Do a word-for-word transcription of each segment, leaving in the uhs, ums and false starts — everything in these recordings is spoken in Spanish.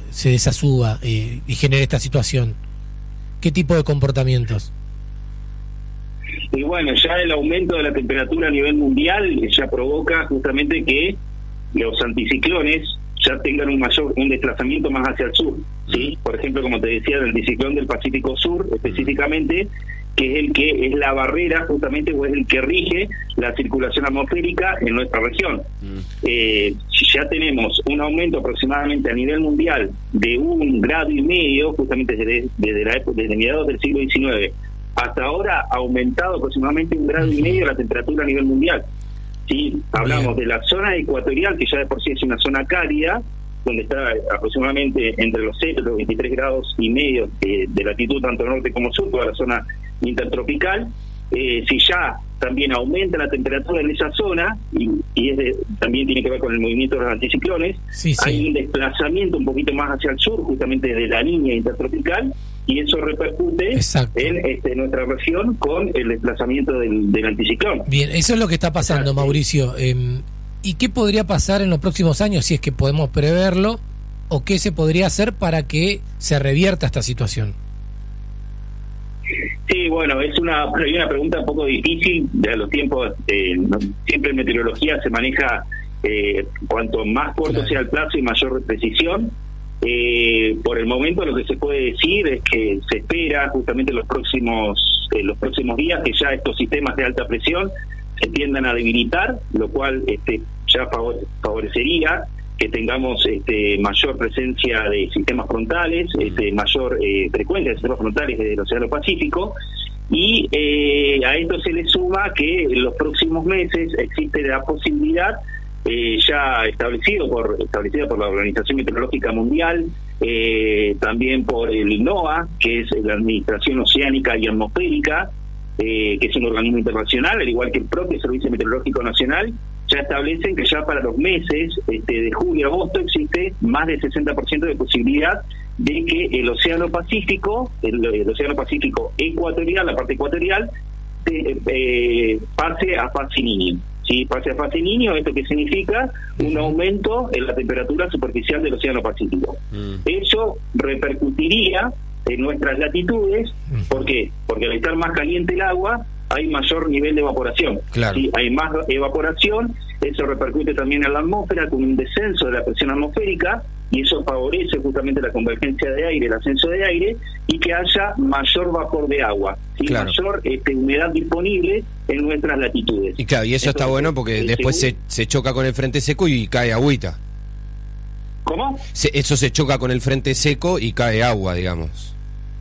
se desasuba eh, y genere esta situación? ¿Qué tipo de comportamientos? Y bueno, ya el aumento de la temperatura a nivel mundial ya provoca justamente que los anticiclones ya tengan un mayor un desplazamiento más hacia el sur, ¿sí? Por ejemplo, como te decía, el anticiclón del Pacífico Sur, específicamente, que es el que es la barrera justamente, o es el que rige la circulación atmosférica en nuestra región. Mm. Eh, ya tenemos un aumento aproximadamente a nivel mundial de un grado y medio, justamente desde, desde, la, desde mediados del siglo diecinueve. Hasta ahora ha aumentado aproximadamente un grado y medio la temperatura a nivel mundial. Sí, hablamos Bien. de la zona ecuatorial, que ya de por sí es una zona cálida, donde está aproximadamente entre los cero y los veintitrés grados y medio de, de latitud tanto norte como sur, toda la zona intertropical. Eh, si ya también aumenta la temperatura en esa zona, y, y es de, también tiene que ver con el movimiento de los anticiclones, sí, sí. hay un desplazamiento un poquito más hacia el sur, justamente de la línea intertropical, y eso repercute Exacto. en este, nuestra región con el desplazamiento del, del anticiclón. Bien, eso es lo que está pasando, Mauricio. Eh, ¿Y qué podría pasar en los próximos años, si es que podemos preverlo, o qué se podría hacer para que se revierta esta situación? Sí, bueno, es una, una pregunta un poco difícil. De los tiempos, eh, no, siempre en meteorología se maneja eh, cuanto más corto claro. sea el plazo y mayor precisión. Eh, por el momento lo que se puede decir es que se espera justamente en los próximos eh, los próximos días que ya estos sistemas de alta presión se tiendan a debilitar, lo cual este, ya favore, favorecería que tengamos este, mayor presencia de sistemas frontales, este, mayor eh, frecuencia de sistemas frontales desde el Océano Pacífico, y eh, a esto se le suma que en los próximos meses existe la posibilidad Eh, ya establecido por establecida por la Organización Meteorológica Mundial, eh, también por el NOAA, que es la Administración Oceánica y Atmosférica, eh, que es un organismo internacional, al igual que el propio Servicio Meteorológico Nacional, ya establecen que ya para los meses este, de julio a agosto existe más del sesenta por ciento de posibilidad de que el Océano Pacífico, el, el Océano Pacífico ecuatorial, la parte ecuatorial, eh, eh, pase a fase niño. Si pase a fase niño, ¿esto qué significa? Un aumento en la temperatura superficial del Océano Pacífico. Mm. Eso repercutiría en nuestras latitudes. ¿Por qué? Porque al estar más caliente el agua, hay mayor nivel de evaporación. Claro. Si hay más evaporación, eso repercute también en la atmósfera con un descenso de la presión atmosférica, y eso favorece justamente la convergencia de aire, el ascenso de aire, y que haya mayor vapor de agua, ¿sí? Claro. mayor este, humedad disponible en nuestras latitudes. Y claro, y eso Entonces, está bueno porque después se, se choca con el frente seco y cae agüita. ¿Cómo? Se, eso se choca con el frente seco y cae agua, digamos.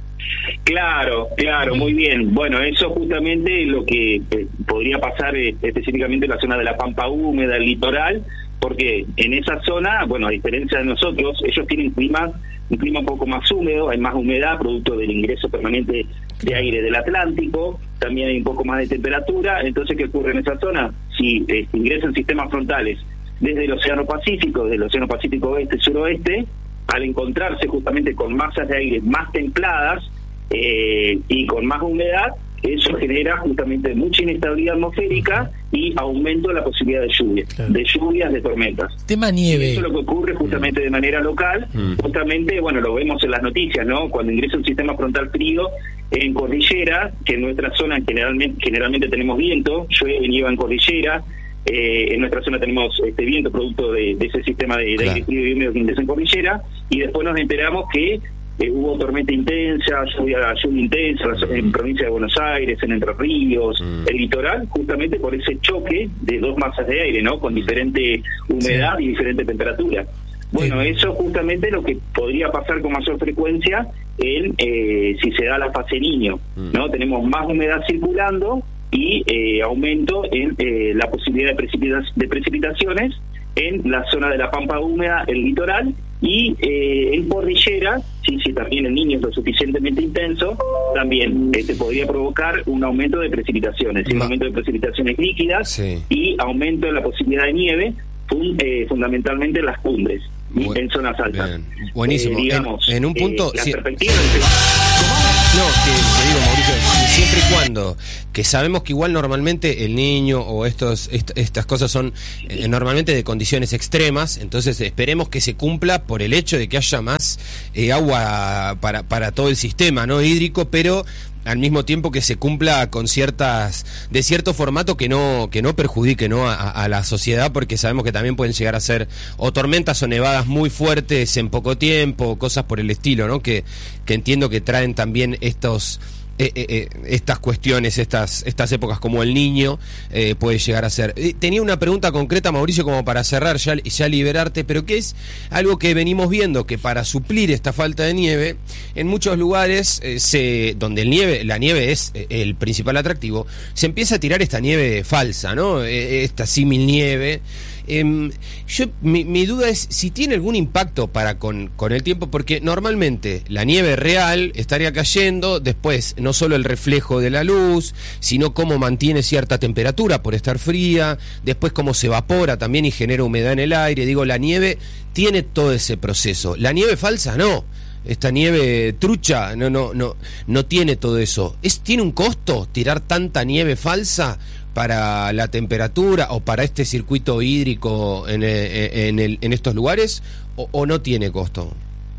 Claro, claro, muy bien. Bueno, eso justamente es lo que eh, podría pasar eh, específicamente en la zona de la pampa húmeda, el litoral, porque en esa zona, bueno, a diferencia de nosotros, ellos tienen clima, un clima un poco más húmedo, hay más humedad, producto del ingreso permanente de aire del Atlántico, también hay un poco más de temperatura. Entonces, ¿qué ocurre en esa zona? Si eh, ingresan sistemas frontales desde el Océano Pacífico, desde el Océano Pacífico oeste-suroeste, al encontrarse justamente con masas de aire más templadas eh, y con más humedad, eso genera justamente mucha inestabilidad atmosférica y aumento de la posibilidad de lluvias, claro. de lluvias, de tormentas. Tema nieve. Y eso es lo que ocurre justamente de manera local. Mm. Justamente, bueno, lo vemos en las noticias, ¿no? Cuando ingresa un sistema frontal frío en cordillera, que en nuestra zona generalmente, generalmente tenemos viento, llueve y nieva en cordillera. Eh, en nuestra zona tenemos este viento producto de, de ese sistema de, de aire frío y húmedo que ingresa en cordillera, y después nos enteramos que Eh, hubo tormenta intensa, lluvia, lluvia intensa en provincia de Buenos Aires, en Entre Ríos, mm. el litoral, justamente por ese choque de dos masas de aire, ¿no? Con diferente humedad sí. y diferente temperatura. Bueno, sí. eso justamente es lo que podría pasar con mayor frecuencia en eh, si se da la fase niño, mm. ¿no? Tenemos más humedad circulando y eh, aumento en eh, la posibilidad de, precipita de precipitaciones en la zona de la pampa húmeda, el litoral, y eh, en cordillera, sí, sí, también el niño es lo suficientemente intenso, también este podría provocar un aumento de precipitaciones, un aumento de precipitaciones líquidas sí. y aumento de la posibilidad de nieve, fun, eh, fundamentalmente en las cumbres. Bu- en zonas altas. Bien. Buenísimo. Eh, digamos, en, en un punto... Eh, la sí, perspectiva sí. del... No, que, que digo, Mauricio, siempre y cuando, que sabemos que igual normalmente el niño o estos est, estas cosas son eh, normalmente de condiciones extremas, entonces esperemos que se cumpla por el hecho de que haya más eh, agua para, para todo el sistema, ¿no?, hídrico, pero al mismo tiempo que se cumpla con ciertas, de cierto formato que no, que no perjudique, ¿no?, a, a la sociedad, porque sabemos que también pueden llegar a ser o tormentas o nevadas muy fuertes en poco tiempo, cosas por el estilo, ¿no?, que, que entiendo que traen también estos eh, eh, eh, estas cuestiones, estas estas épocas como el Niño eh, puede llegar a ser. Eh, tenía una pregunta concreta, Mauricio, como para cerrar ya, ya liberarte, pero que es algo que venimos viendo, que para suplir esta falta de nieve, en muchos lugares eh, se donde el nieve, la nieve es eh, el principal atractivo, se empieza a tirar esta nieve falsa, ¿no?, eh, esta símil nieve. Eh, yo mi, mi duda es si tiene algún impacto para con, con el tiempo, porque normalmente la nieve real estaría cayendo, después no solo el reflejo de la luz, sino cómo mantiene cierta temperatura por estar fría, después cómo se evapora también y genera humedad en el aire. Digo, la nieve tiene todo ese proceso. La nieve falsa no. Esta nieve trucha no no no no tiene todo eso. ¿Es, tiene un costo tirar tanta nieve falsa para la temperatura o para este circuito hídrico en, en, el, en estos lugares, o, o no tiene costo?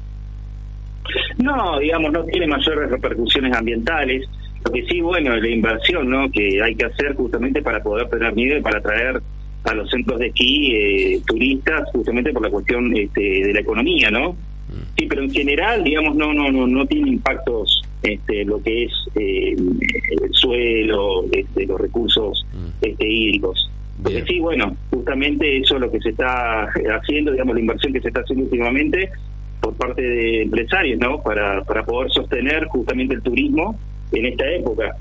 No, digamos, no tiene mayores repercusiones ambientales. Lo que sí, bueno, la inversión, ¿no?, que hay que hacer justamente para poder tener nieve, para atraer a los centros de esquí eh, turistas, justamente por la cuestión este, de la economía, ¿no? Sí, pero en general, digamos, no no no no tiene impactos este, lo que es eh, el suelo, este, los recursos este, hídricos. Porque sí, bueno, justamente eso es lo que se está haciendo, digamos, la inversión que se está haciendo últimamente por parte de empresarios, ¿no?, para para poder sostener justamente el turismo en esta época.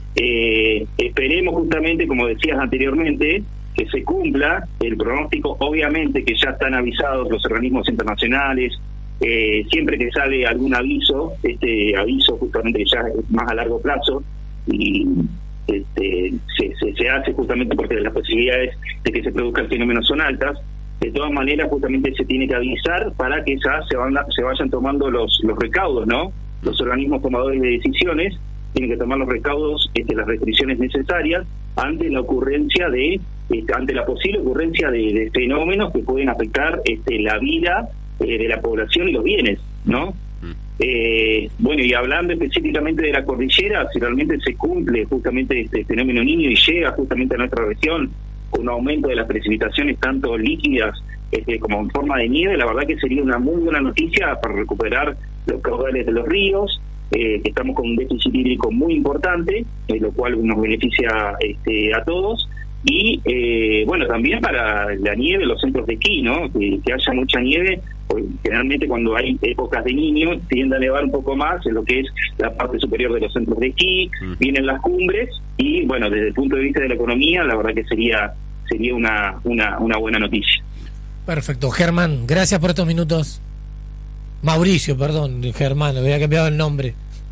Eh, esperemos justamente, como decías anteriormente, que se cumpla el pronóstico, obviamente que ya están avisados los organismos internacionales. Eh, siempre que sale algún aviso, este aviso justamente ya es más a largo plazo y este, se, se, se hace justamente porque las posibilidades de que se produzcan fenómenos son altas. De todas maneras, justamente se tiene que avisar para que ya se, van, se vayan tomando los, los recaudos, ¿no? Los organismos tomadores de decisiones tienen que tomar los recaudos, este, las restricciones necesarias ante la ocurrencia de, este, ante la posible ocurrencia de, de fenómenos que pueden afectar este, la vida Eh, de la población y los bienes, ¿no? Mm. Eh, bueno, y hablando específicamente de la cordillera, si realmente se cumple justamente este fenómeno Niño y llega justamente a nuestra región con un aumento de las precipitaciones tanto líquidas este, como en forma de nieve, la verdad que sería una muy buena noticia para recuperar los caudales de los ríos, eh, que estamos con un déficit hídrico muy importante, eh, lo cual nos beneficia este, a todos. Y eh, bueno, también para la nieve, los centros de esquí, ¿no? Que, que haya mucha nieve, pues, generalmente cuando hay épocas de Niño tiende a nevar un poco más en lo que es la parte superior de los centros de esquí, mm. vienen las cumbres y bueno, desde el punto de vista de la economía, la verdad que sería sería una, una, una buena noticia. Perfecto, Germán, gracias por estos minutos. Mauricio, perdón, Germán, le había cambiado el nombre.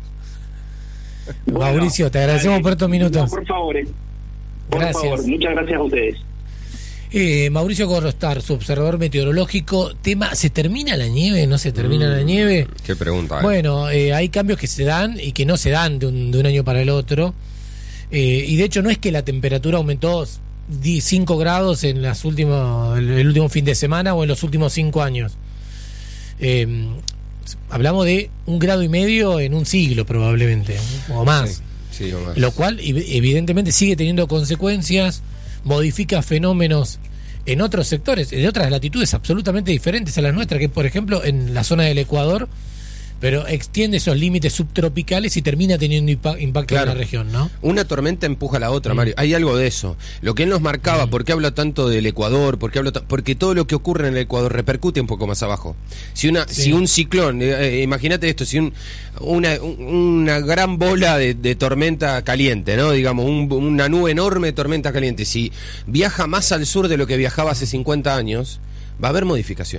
Bueno, Mauricio, te agradecemos dale, por estos minutos. No, por favor, eh. Por gracias. favor, muchas gracias a ustedes. Eh, Mauricio Corrostar, su observador meteorológico. Tema, ¿se termina la nieve? ¿No se termina mm, la nieve? Qué pregunta. Eh. Bueno, eh, hay cambios que se dan y que no se dan de un, de un año para el otro. Eh, y de hecho no es que la temperatura aumentó cinco grados en las últimos, el, el último fin de semana o en los últimos cinco años. Eh, hablamos de un grado y medio en un siglo probablemente, o más. Sí. Sí, lo cual evidentemente sigue teniendo consecuencias, modifica fenómenos en otros sectores, en otras latitudes absolutamente diferentes a las nuestras, que por ejemplo en la zona del Ecuador, pero extiende esos límites subtropicales y termina teniendo impa- impacto claro. en la región, ¿no? Una tormenta empuja a la otra, mm. Mario. Hay algo de eso. Lo que él nos marcaba, mm. ¿por qué habla tanto del Ecuador? ¿Por qué habla t- Porque todo lo que ocurre en el Ecuador repercute un poco más abajo. Si una, sí. si un ciclón, eh, imagínate esto, si un, una, un, una gran bola de, de tormenta caliente, ¿no? Digamos, un, una nube enorme de tormenta caliente, si viaja más al sur de lo que viajaba hace cincuenta años, va a haber modificaciones.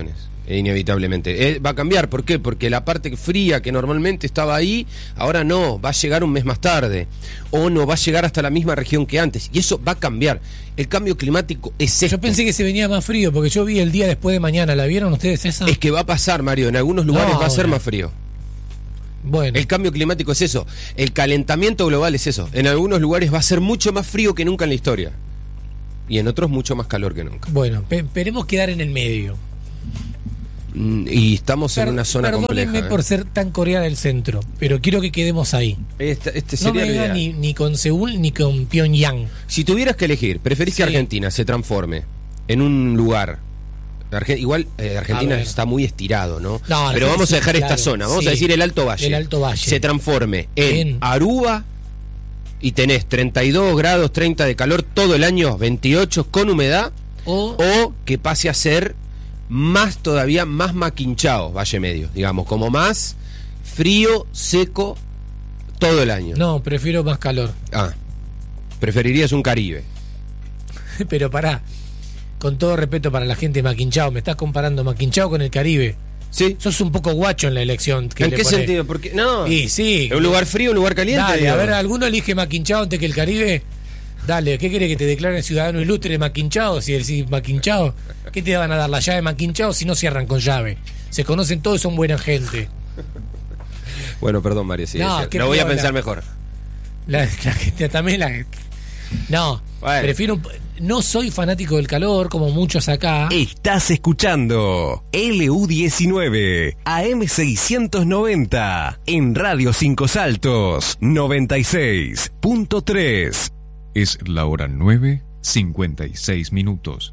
inevitablemente. Eh, va a cambiar, ¿por qué? Porque la parte fría que normalmente estaba ahí, ahora no, va a llegar un mes más tarde, o no va a llegar hasta la misma región que antes, y eso va a cambiar. El cambio climático es esto. Yo pensé que se venía más frío, porque yo vi el día después de mañana, ¿la vieron ustedes esa? Es que va a pasar, Mario, en algunos lugares No, va a ser ahora. más frío. Bueno, El cambio climático es eso, el calentamiento global es eso. En algunos lugares va a ser mucho más frío que nunca en la historia, y en otros mucho más calor que nunca. bueno, pe- esperemos quedar en el medio. Mm, Y estamos en Per- una zona perdónenme compleja. ¿eh? por ser tan Corea del Centro, pero quiero que quedemos ahí. Este, este No sería me lo vengan ideal. ni, ni con Seúl ni con Pyongyang. Si tuvieras que elegir, ¿preferís que Sí. Argentina se transforme en un lugar? Arge- igual eh, Argentina A ver. está muy estirado, ¿no? No, Pero sí, vamos sí, a dejar claro, esta zona, vamos sí. a decir el Alto Valle. El Alto Valle. Se transforme en, En- Aruba y tenés treinta y dos grados, treinta de calor todo el año, veintiocho con humedad, O, o que pase a ser más todavía, más maquinchao, Valle Medio, digamos, como más frío, seco todo el año. no, prefiero más calor. Ah, preferirías un Caribe. Pero pará, con todo respeto para la gente de Maquinchao, me estás comparando Maquinchao con el Caribe. ¿Sí? Sos un poco guacho en la elección. que ¿En le qué ponés. sentido? Porque no. Y sí. ¿Un lugar frío, un lugar caliente? Dale, digo? a ver, ¿alguno elige Maquinchao antes que el Caribe? Dale, ¿qué quiere que te declaren ciudadano ilustre de Maquinchao? Si decís Maquinchao, ¿qué te van a dar la llave de Maquinchao si no cierran con llave? Se conocen todos y son buena gente. Bueno, perdón, Mario, sí, No, es qué lo voy a piola. pensar mejor. La, la gente también la. No, Bueno. prefiero. un- No soy fanático del calor, como muchos acá. Estás escuchando L U diecinueve A M seiscientos noventa en Radio Cinco Saltos noventa y seis punto tres. Es la hora nueve, cincuenta y seis minutos.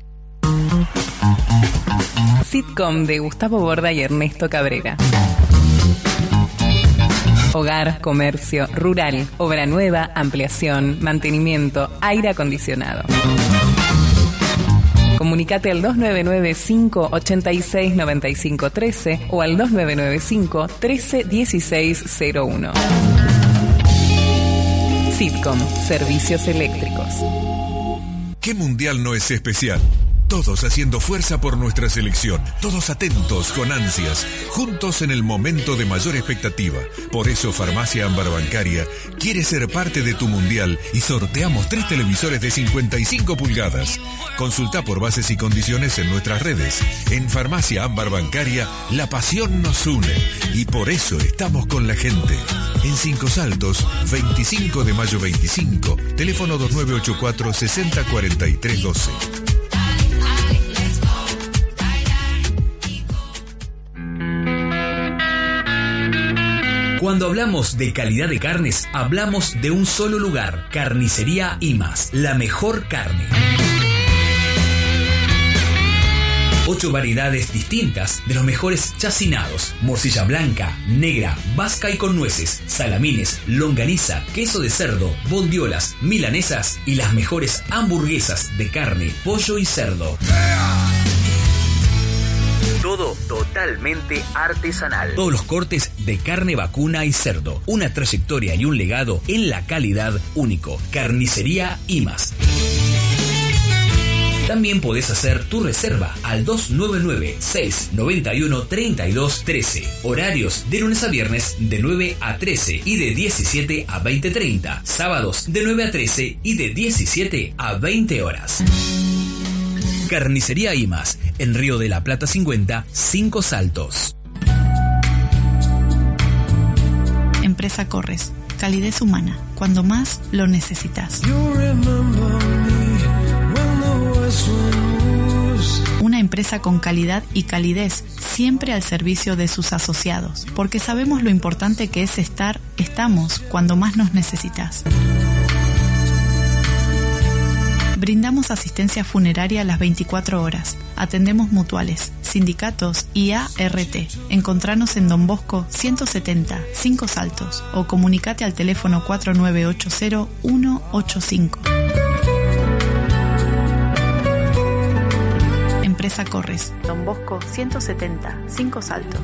Sitcom de Gustavo Borda y Ernesto Cabrera. Hogar, comercio, rural, obra nueva, ampliación, mantenimiento, aire acondicionado. Comunicate al dos nueve nueve cinco ocho seis nueve cinco uno tres o al dos nueve nueve cinco uno tres uno seis cero uno. Sitcom, servicios eléctricos. ¿Qué mundial no es especial? Todos haciendo fuerza por nuestra selección, todos atentos con ansias, juntos en el momento de mayor expectativa. Por eso Farmacia Ámbar Bancaria quiere ser parte de tu mundial y sorteamos tres televisores de cincuenta y cinco pulgadas. Consulta por bases y condiciones en nuestras redes. En Farmacia Ámbar Bancaria, la pasión nos une y por eso estamos con la gente. En Cinco Saltos, veinticinco de mayo veinticinco, teléfono dos nueve ocho cuatro seis cero cuatro tres uno dos. Cuando hablamos de calidad de carnes, hablamos de un solo lugar, Carnicería Imas, la mejor carne. Ocho variedades distintas de los mejores chacinados: morcilla blanca, negra, vasca y con nueces, salamines, longaniza, queso de cerdo, bondiolas, milanesas y las mejores hamburguesas de carne, pollo y cerdo. Todo totalmente artesanal. Todos los cortes de carne vacuna y cerdo. Una trayectoria y un legado en la calidad único. Carnicería Imas. También podés hacer tu reserva al dos nueve nueve seis nueve uno tres dos uno tres. Horarios de lunes a viernes de nueve a trece y de diecisiete a veinte treinta. Sábados de nueve a trece y de diecisiete a veinte horas. Carnicería Imas, en Río de la Plata cincuenta, Cinco Saltos. Empresa Corres, calidez humana, cuando más lo necesitas. Una empresa con calidad y calidez, siempre al servicio de sus asociados, porque sabemos lo importante que es estar, estamos, cuando más nos necesitas. Brindamos asistencia funeraria las veinticuatro horas. Atendemos mutuales, sindicatos y A R T. Encontranos en Don Bosco ciento setenta, Cinco Saltos o comunicate al teléfono cuatro nueve ocho cero uno ocho cinco. Empresa Corres. Don Bosco ciento setenta, Cinco Saltos.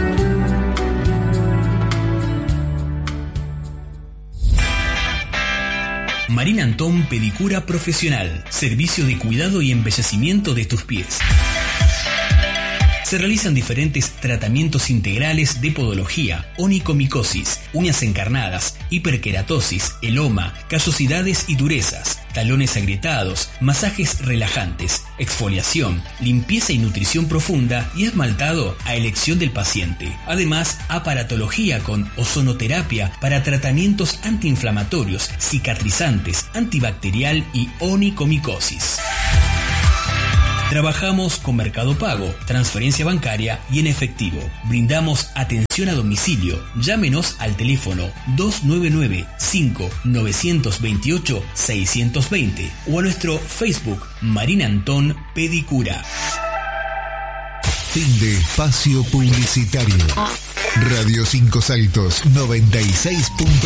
Marina Antón Pedicura Profesional. Servicio de cuidado y embellecimiento de tus pies. Se realizan diferentes tratamientos integrales de podología, onicomicosis, uñas encarnadas, hiperkeratosis, eloma, callosidades y durezas, talones agrietados, masajes relajantes, exfoliación, limpieza y nutrición profunda y esmaltado a elección del paciente. Además, aparatología con ozonoterapia para tratamientos antiinflamatorios, cicatrizantes, antibacterial y onicomicosis. Trabajamos con Mercado Pago, transferencia bancaria y en efectivo. Brindamos atención a domicilio. Llámenos al teléfono dos nueve nueve, cinco nueve dos ocho, seis dos cero o a nuestro Facebook Marina Antón Pedicura. Fin de espacio publicitario. Radio Cinco Saltos noventa y seis punto